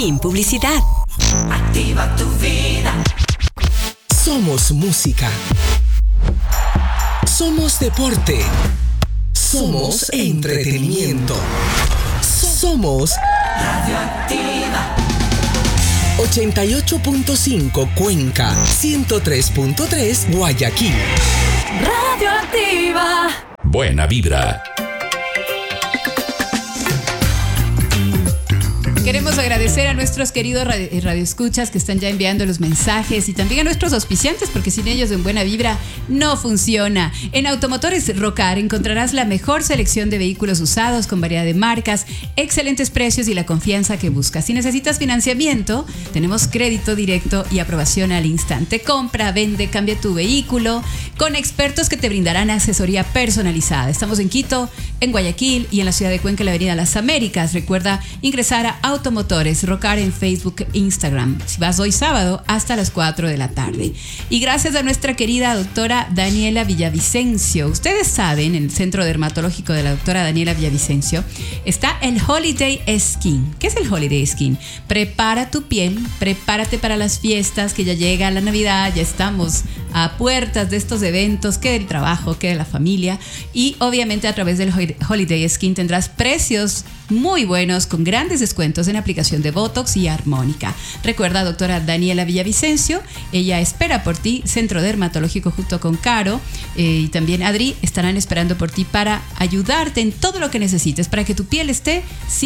Fin publicidad. Activa tu vida. Somos música. Somos deporte. Somos entretenimiento. Somos Radioactiva. 88.5 Cuenca, 103.3 Guayaquil. Radioactiva. Buena vibra. Queremos agradecer a nuestros queridos radioescuchas que están ya enviando los mensajes y también a nuestros auspiciantes, porque sin ellos en Buena Vibra no funciona. En Automotores Rocar encontrarás la mejor selección de vehículos usados con variedad de marcas, excelentes precios y la confianza que buscas. Si necesitas financiamiento, tenemos crédito directo y aprobación al instante. Compra, vende, cambia tu vehículo con expertos que te brindarán asesoría personalizada. Estamos en Quito, en Guayaquil y en la ciudad de Cuenca, en la avenida Las Américas. Recuerda ingresar a Automotores Rocar en Facebook e Instagram. Si vas hoy sábado hasta las 4 de la tarde. Y gracias a nuestra querida doctora Daniela Villavicencio. Ustedes saben, en el Centro Dermatológico de la doctora Daniela Villavicencio está el Holiday Skin. ¿Qué es el Holiday Skin? Prepara tu piel, prepárate para las fiestas, que ya llega la Navidad, ya estamos a puertas de estos eventos, que del trabajo, que de la familia. Y obviamente a través del Holiday Skin tendrás precios muy buenos con grandes descuentos en aplicación de Botox y armónica. Recuerda, doctora Daniela Villavicencio, ella espera por ti. Centro Dermatológico junto con Caro y también Adri estarán esperando por ti para ayudarte en todo lo que necesites para que tu piel esté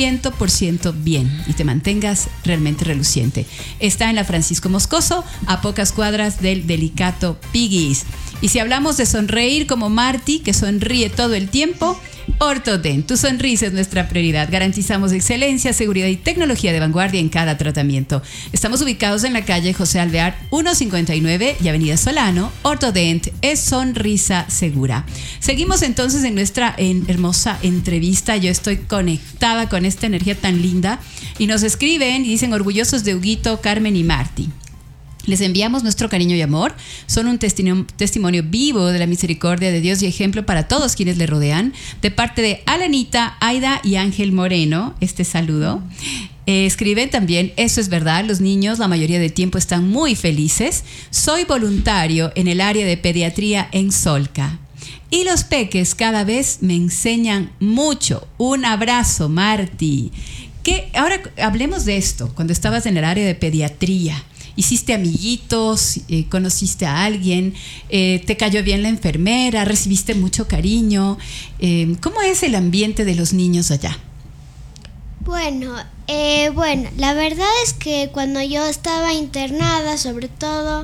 100% bien y te mantengas realmente reluciente. Está en la Francisco Moscoso, a pocas cuadras del Delicato Piggies. Y si hablamos de sonreír como Marty, que sonríe todo el tiempo, Orthodent, tu sonrisa es nuestra prioridad. Garantizamos excelencia, seguridad y tecnología de vanguardia en cada tratamiento. Estamos ubicados en la calle José Alvear 159 y Avenida Solano. Orthodent es sonrisa segura. Seguimos entonces en nuestra hermosa entrevista. Yo estoy conectada con esta energía tan linda y nos escriben y dicen orgullosos de Huguito, Carmen y Marty. Les enviamos nuestro cariño y amor. Son un testimonio vivo de la misericordia de Dios y ejemplo para todos quienes le rodean. De parte de Alanita, Aida y Ángel Moreno, este saludo. Escriben también, eso es verdad, los niños la mayoría del tiempo están muy felices. Soy voluntario en el área de pediatría en Solca. Y los peques cada vez me enseñan mucho. Un abrazo, Marty. Ahora hablemos de esto, cuando estabas en el área de pediatría. Hiciste amiguitos, conociste a alguien, te cayó bien la enfermera, recibiste mucho cariño. ¿Cómo es el ambiente de los niños allá? Bueno, la verdad es que cuando yo estaba internada, sobre todo,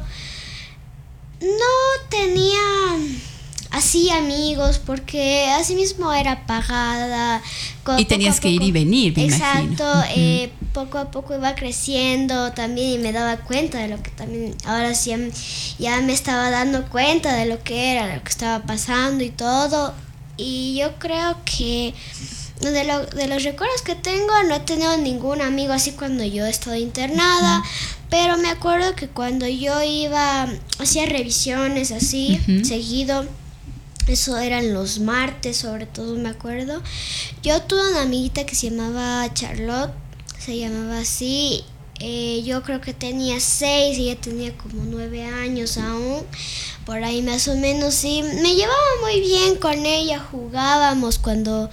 no tenía así amigos, porque así mismo era pagada. Y tenías que ir y venir, me imagino. Exacto, poco a poco iba creciendo también y me daba cuenta de lo que también, ahora sí ya me estaba dando cuenta de lo que era, de lo que estaba pasando y todo. Y yo creo que de los recuerdos que tengo, no he tenido ningún amigo así cuando yo he estado internada, pero me acuerdo que cuando yo hacía revisiones así, seguido, eso eran los martes, sobre todo me acuerdo. Yo tuve una amiguita que se llamaba Charlotte, se llamaba así. Yo creo que tenía 6 y ella tenía como 9 años aún, por ahí más o menos. Sí, me llevaba muy bien con ella, jugábamos cuando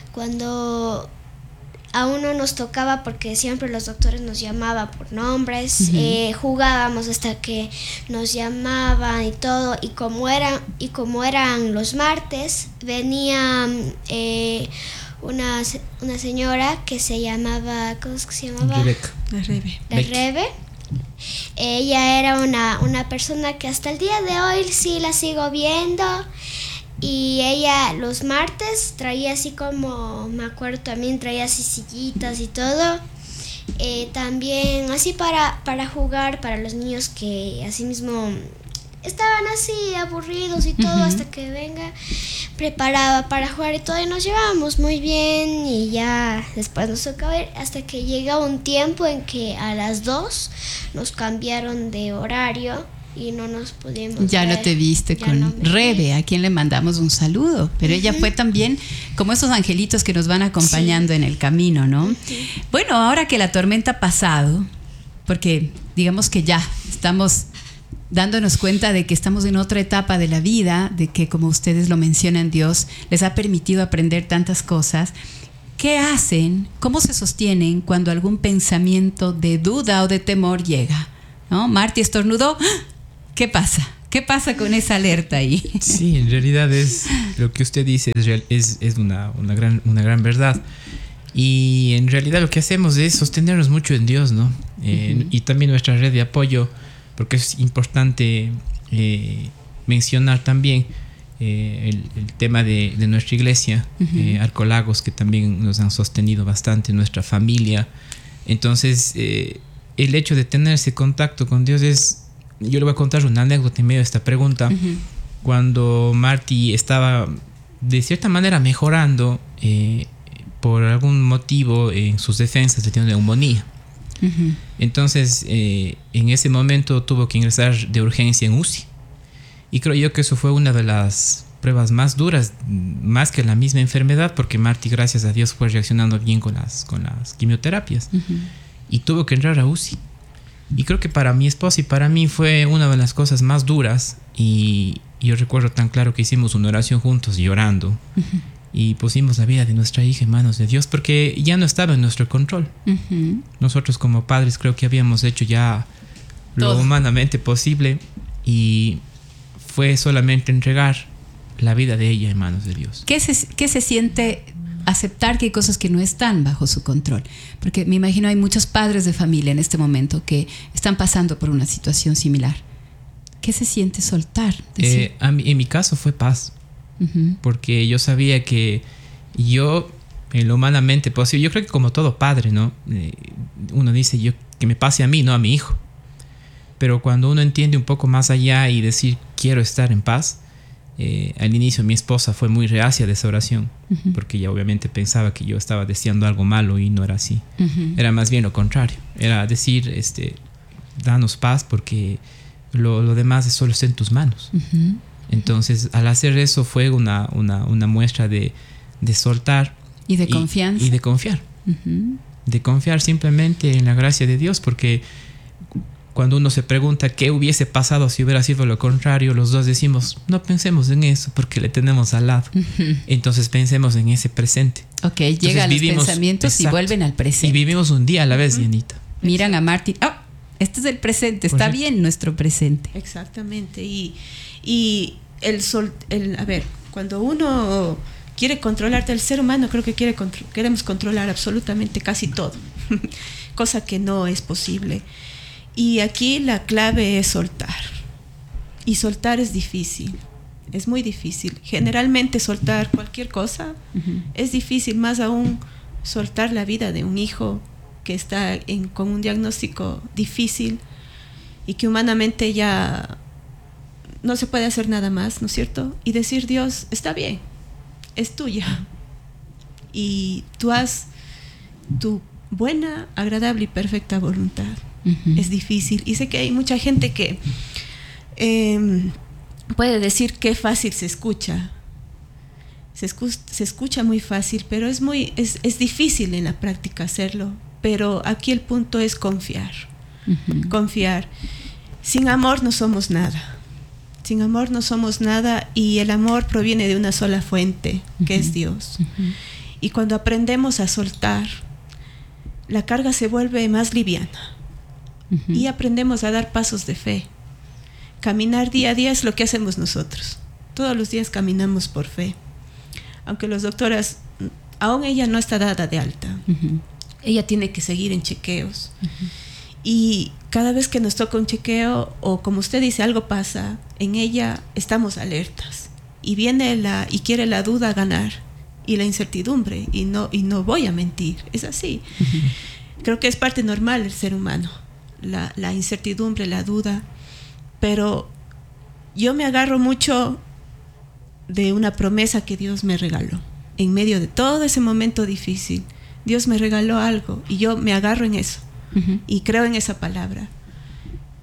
a uno nos tocaba, porque siempre los doctores nos llamaban por nombres, jugábamos hasta que nos llamaban y todo. Y como eran los martes, venía una señora que se llamaba, ¿cómo es que se llamaba? La Rebe. Ella era una persona que hasta el día de hoy sí la sigo viendo. Y ella los martes traía así como, me acuerdo también, traía así sillitas y todo. También así para jugar, para los niños que así mismo estaban así aburridos y todo, hasta que venga, preparaba para jugar y todo. Y nos llevábamos muy bien y ya después nos tocaba ir, hasta que llega un tiempo en que a las 2 nos cambiaron de horario. y no nos pudimos Ya ver. no te viste Ya con no me Rebe, vi. a quien le mandamos un saludo. Pero ella fue también como esos angelitos que nos van acompañando en el camino, ¿no? Bueno, ahora que la tormenta ha pasado, porque digamos que ya estamos dándonos cuenta de que estamos en otra etapa de la vida, de que, como ustedes lo mencionan, Dios les ha permitido aprender tantas cosas. ¿Qué hacen? ¿Cómo se sostienen cuando algún pensamiento de duda o de temor llega? ¿No? Marty estornudó. ¿Qué pasa? ¿Qué pasa con esa alerta ahí? Sí, en realidad es lo que usted dice, es una gran verdad. Y en realidad lo que hacemos es sostenernos mucho en Dios, ¿no? Y también nuestra red de apoyo, porque es importante mencionar también el tema de nuestra iglesia, Arcolagos, que también nos han sostenido bastante, nuestra familia. Entonces, el hecho de tener ese contacto con Dios es... Yo le voy a contar una anécdota en medio de esta pregunta. Cuando Marty estaba de cierta manera mejorando, por algún motivo en sus defensas le dio neumonía. Entonces, en ese momento tuvo que ingresar de urgencia en UCI. Y creo yo que eso fue una de las pruebas más duras, más que la misma enfermedad, porque Marty, gracias a Dios, fue reaccionando bien con las quimioterapias. Y tuvo que entrar a UCI. Y creo que para mi esposa y para mí fue una de las cosas más duras. Y yo recuerdo tan claro que hicimos una oración juntos llorando. Y pusimos la vida de nuestra hija en manos de Dios, porque ya no estaba en nuestro control. Nosotros como padres creo que habíamos hecho ya lo humanamente posible. Y fue solamente entregar la vida de ella en manos de Dios. ¿Qué se siente aceptar que hay cosas que no están bajo su control? Porque me imagino hay muchos padres de familia en este momento que están pasando por una situación similar. ¿Qué se siente soltar? En mi caso fue paz. Porque yo sabía que yo, en lo humanamente posible, yo creo que como todo padre, ¿no? Uno dice, que me pase a mí, no a mi hijo. Pero cuando uno entiende un poco más allá y decir, quiero estar en paz, al inicio mi esposa fue muy reacia de esa oración, porque ella obviamente pensaba que yo estaba deseando algo malo y no era así. Era más bien lo contrario. Era decir, danos paz porque lo demás solo está en tus manos. Entonces, al hacer eso fue una muestra de soltar. Y de confianza. Y de confiar. De confiar simplemente en la gracia de Dios, porque cuando uno se pregunta qué hubiese pasado si hubiera sido lo contrario, los dos decimos, no pensemos en eso porque le tenemos al lado. Entonces pensemos en ese presente. Ok, llegan los pensamientos. Exacto, y vuelven al presente. Y vivimos un día a la vez, Dianita. Miran a Martín. Este es el presente, está bien nuestro presente. Exactamente. Y a ver, cuando uno quiere controlarte, el ser humano creo que queremos controlar absolutamente casi todo, cosa que no es posible. Y aquí la clave es soltar. Y soltar es difícil, es muy difícil. Generalmente soltar cualquier cosa es difícil, más aún soltar la vida de un hijo que está con un diagnóstico difícil y que humanamente ya no se puede hacer nada más, ¿no es cierto? Y decir, Dios, está bien, es tuya. Y tú haz tu buena, agradable y perfecta voluntad. Es difícil. Y sé que hay mucha gente que puede decir qué fácil se escucha. Se escucha muy fácil, pero es difícil en la práctica hacerlo. Pero aquí el punto es confiar. Confiar. Sin amor no somos nada. Sin amor no somos nada, y el amor proviene de una sola fuente, que es Dios. Y cuando aprendemos a soltar, la carga se vuelve más liviana. Y aprendemos a dar pasos de fe. Caminar día a día es lo que hacemos nosotros. Todos los días caminamos por fe. Aunque los doctores, aún ella no está dada de alta. Ella tiene que seguir en chequeos. Y cada vez que nos toca un chequeo, o como usted dice, algo pasa, en ella estamos alertas. Y viene y quiere la duda ganar, y la incertidumbre, y no voy a mentir, es así. Creo que es parte normal del ser humano, la incertidumbre, la duda. Pero yo me agarro mucho de una promesa que Dios me regaló. En medio de todo ese momento difícil, Dios me regaló algo, y yo me agarro en eso. Y creo en esa palabra.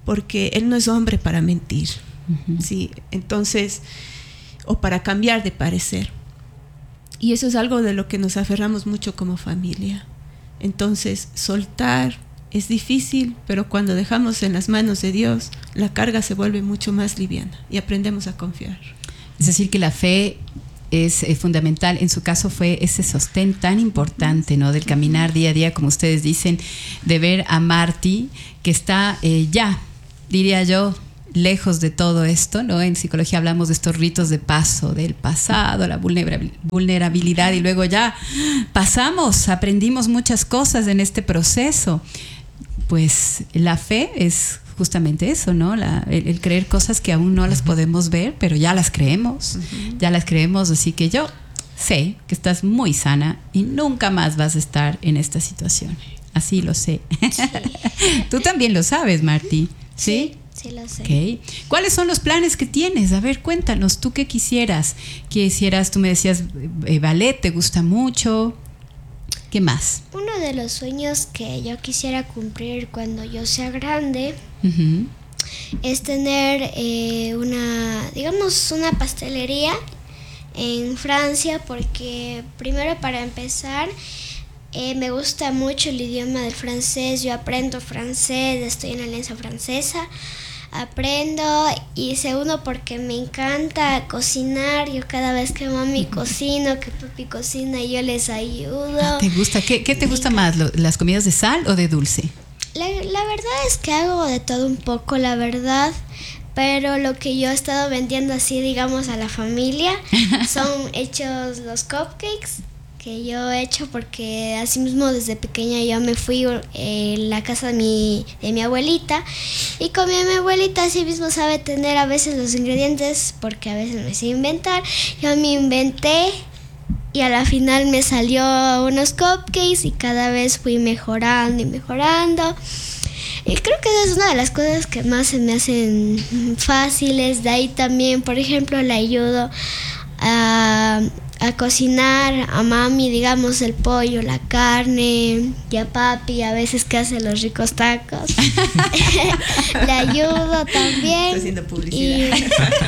porque él no es hombre para mentir. Sí, entonces, o para cambiar de parecer. Y eso es algo de lo que nos aferramos mucho como familia. Entonces, soltar es difícil, pero cuando dejamos en las manos de Dios, la carga se vuelve mucho más liviana y aprendemos a confiar. Es decir, que la fe es fundamental. En su caso fue ese sostén tan importante, ¿no? Del caminar día a día, como ustedes dicen, de ver a Marty, que está ya, diría yo, lejos de todo esto, ¿no? En psicología hablamos de estos ritos de paso, del pasado, la vulnerabilidad, y luego ya pasamos, aprendimos muchas cosas en este proceso. Pues la fe es justamente eso, ¿no? El creer cosas que aún no las podemos ver, pero ya las creemos, así que yo sé que estás muy sana y nunca más vas a estar en esta situación. Así lo sé. Sí. Tú también lo sabes, Marty, ¿sí? Sí, lo sé. Okay. ¿Cuáles son los planes que tienes? A ver, cuéntanos, ¿tú qué quisieras? Tú me decías, ballet, ¿te gusta mucho? ¿Qué más? Uno de los sueños que yo quisiera cumplir cuando yo sea grande es tener una pastelería en Francia, porque primero, para empezar, me gusta mucho el idioma del francés. Yo aprendo francés, estoy en la Alianza Francesa, aprendo. Y segundo, porque me encanta cocinar. Yo cada vez que mami cocino, que papi cocina, yo les ayudo. ¿Te gusta? ¿Qué te gusta más? ¿Las comidas de sal o de dulce? La verdad es que hago de todo un poco, la verdad. Pero lo que yo he estado vendiendo así, digamos, a la familia son hechos los cupcakes que yo he hecho, porque así mismo desde pequeña yo me fui en la casa de mi abuelita, y como mi abuelita así mismo sabe tener a veces los ingredientes, porque a veces me sé inventar, yo me inventé y a la final me salió unos cupcakes y cada vez fui mejorando y mejorando. Y creo que esa es una de las cosas que más se me hacen fáciles. De ahí también, por ejemplo, le ayudo a cocinar a mami, digamos, el pollo, la carne, y a papi a veces que hace los ricos tacos. Le ayudo también. Está haciendo publicidad.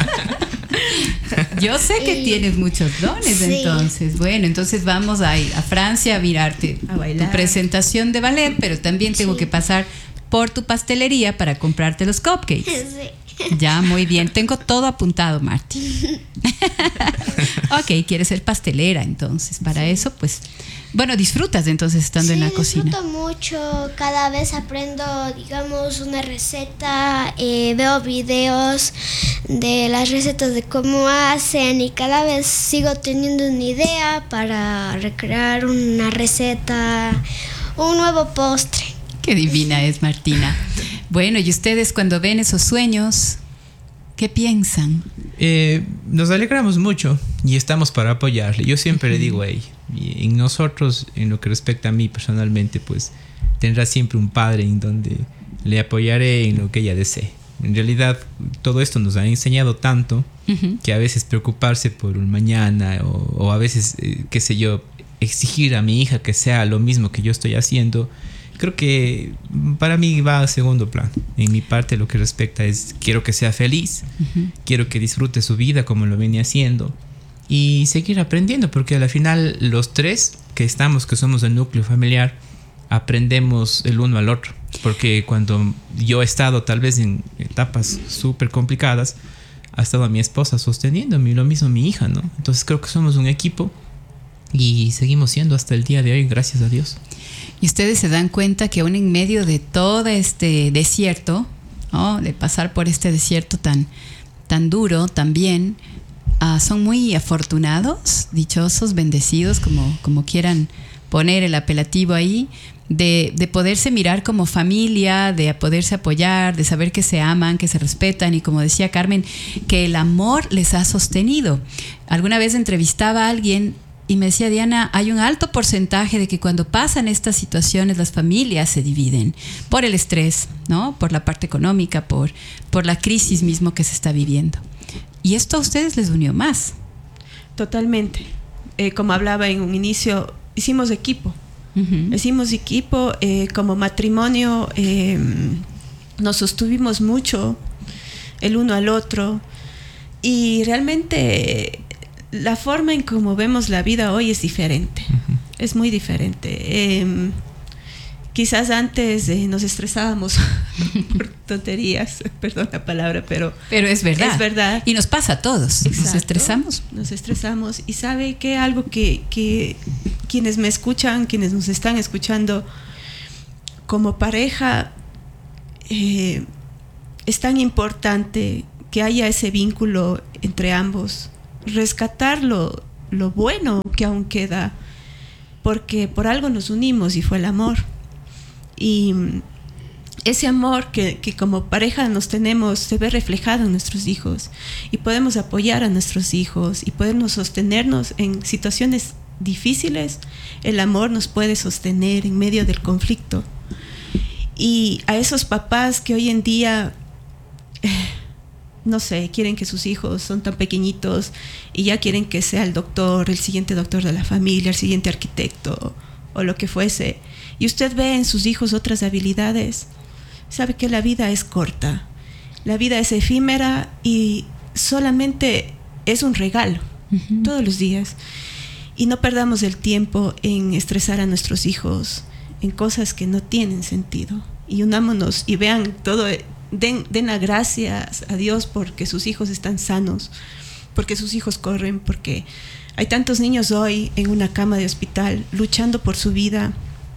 Yo sé que tienes muchos dones, sí. Entonces, bueno, entonces vamos a ir a Francia a mirarte a bailar, tu presentación de ballet, pero también tengo que pasar por tu pastelería para comprarte los cupcakes. Sí. Ya, muy bien. Tengo todo apuntado, Marty. Ok, quieres ser pastelera, entonces. Para eso, pues, bueno, disfrutas entonces estando en la cocina. Sí, disfruto mucho. Cada vez aprendo, digamos, una receta. Veo videos de las recetas de cómo hacen, y cada vez sigo teniendo una idea para recrear una receta, un nuevo postre. Qué divina es Martina. Bueno, y ustedes cuando ven esos sueños, ¿qué piensan? Nos alegramos mucho y estamos para apoyarle. Yo siempre le digo a ella, y en nosotros, en lo que respecta a mí personalmente, pues tendrá siempre un padre en donde le apoyaré en lo que ella desee. En realidad, todo esto nos ha enseñado tanto que a veces preocuparse por un mañana o a veces, qué sé yo, exigir a mi hija que sea lo mismo que yo estoy haciendo, creo que para mí va a segundo plano. En mi parte, lo que respecta es quiero que sea feliz, quiero que disfrute su vida como lo venía haciendo y seguir aprendiendo, porque al final los tres que somos el núcleo familiar, aprendemos el uno al otro. Porque cuando yo he estado tal vez en etapas súper complicadas, ha estado a mi esposa sosteniéndome, y lo mismo mi hija, ¿no? Entonces creo que somos un equipo y seguimos siendo hasta el día de hoy, gracias a Dios. Y ustedes se dan cuenta que aún en medio de todo este desierto, ¿no? De pasar por este desierto tan duro también, son muy afortunados, dichosos, bendecidos, como quieran poner el apelativo ahí, de poderse mirar como familia, de poderse apoyar, de saber que se aman, que se respetan, y como decía Carmen, que el amor les ha sostenido. Alguna vez entrevistaba a alguien y me decía, Diana, hay un alto porcentaje de que cuando pasan estas situaciones las familias se dividen por el estrés, ¿no? Por la parte económica, por la crisis mismo que se está viviendo. Y esto a ustedes les unió más. Totalmente. Como hablaba en un inicio, hicimos equipo. Hicimos equipo como matrimonio. nos sostuvimos mucho el uno al otro, y realmente la forma en cómo vemos la vida hoy es diferente. Es muy diferente. Quizás antes nos estresábamos por tonterías, perdón la palabra, pero es verdad. Es verdad. Y nos pasa a todos. Exacto. Nos estresamos. Y sabe que algo que quienes me escuchan, quienes nos están escuchando, como pareja, es tan importante que haya ese vínculo entre ambos, rescatar lo bueno que aún queda, porque por algo nos unimos y fue el amor. Y ese amor que como pareja nos tenemos se ve reflejado en nuestros hijos, y podemos apoyar a nuestros hijos y podernos sostenernos en situaciones difíciles. El amor nos puede sostener en medio del conflicto. Y a esos papás que hoy en día no sé, quieren que sus hijos son tan pequeñitos y ya quieren que sea el doctor, el siguiente doctor de la familia, el siguiente arquitecto o lo que fuese, y usted ve en sus hijos otras habilidades, sabe que la vida es corta, la vida es efímera y solamente es un regalo todos los días. Y no perdamos el tiempo en estresar a nuestros hijos en cosas que no tienen sentido, y unámonos y vean todo. Den las gracias a Dios porque sus hijos están sanos, porque sus hijos corren, porque hay tantos niños hoy en una cama de hospital luchando por su vida,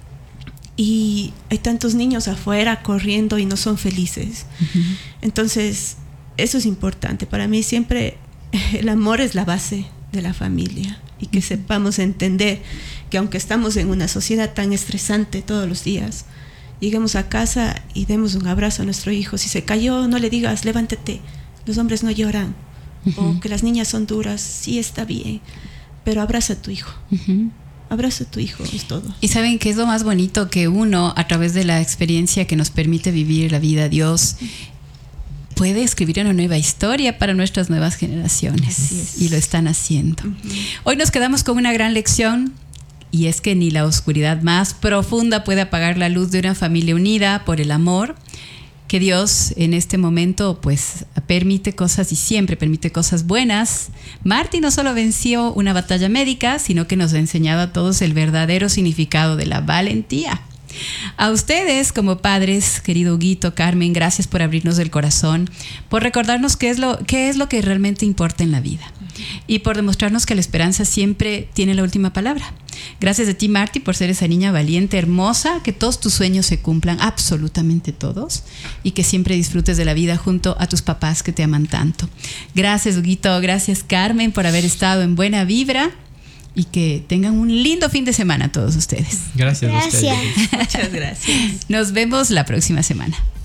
y hay tantos niños afuera corriendo y no son felices. Entonces, eso es importante. Para mí siempre el amor es la base de la familia, y que sepamos entender que aunque estamos en una sociedad tan estresante todos los días, lleguemos a casa y demos un abrazo a nuestro hijo. Si se cayó, no le digas, levántate, los hombres no lloran. O que las niñas son duras, sí, está bien, pero abraza a tu hijo. Abraza a tu hijo, es todo. Y saben que es lo más bonito, que uno, a través de la experiencia que nos permite vivir la vida, Dios puede escribir una nueva historia para nuestras nuevas generaciones. Y lo están haciendo. Hoy nos quedamos con una gran lección. Y es que ni la oscuridad más profunda puede apagar la luz de una familia unida por el amor. Que Dios en este momento pues permite cosas, y siempre permite cosas buenas. Marty no solo venció una batalla médica, sino que nos ha enseñado a todos el verdadero significado de la valentía. A ustedes como padres, querido Huguito, Carmen, gracias por abrirnos el corazón, por recordarnos qué es lo que realmente importa en la vida, y por demostrarnos que la esperanza siempre tiene la última palabra. Gracias a ti, Marty, por ser esa niña valiente, hermosa, que todos tus sueños se cumplan, absolutamente todos, y que siempre disfrutes de la vida junto a tus papás que te aman tanto. Gracias, Huguito, gracias, Carmen, por haber estado en Buena Vibra, y que tengan un lindo fin de semana todos ustedes. Gracias. A ustedes. Gracias. Muchas gracias. Nos vemos la próxima semana.